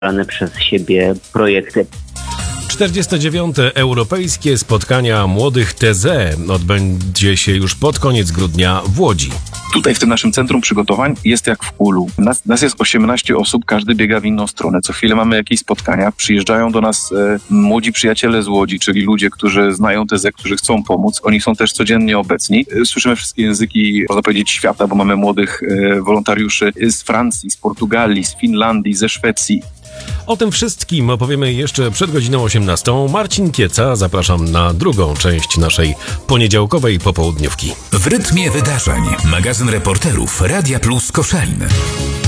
wybrane przez siebie projekty. 49. Europejskie Spotkania Młodych TZ odbędzie się już pod koniec grudnia w Łodzi. Tutaj w tym naszym centrum przygotowań jest jak w ulu. Nas jest 18 osób, każdy biega w inną stronę. Co chwilę mamy jakieś spotkania. Przyjeżdżają do nas młodzi przyjaciele z Łodzi, czyli ludzie, którzy znają TZ, którzy chcą pomóc. Oni są też codziennie obecni. Słyszymy wszystkie języki, można powiedzieć, świata, bo mamy młodych wolontariuszy z Francji, z Portugalii, z Finlandii, ze Szwecji. O tym wszystkim opowiemy jeszcze przed godziną 18. Marcin Kieca, zapraszam na drugą część naszej poniedziałkowej popołudniówki. W rytmie wydarzeń. Magazyn reporterów Radia Plus Koszalin.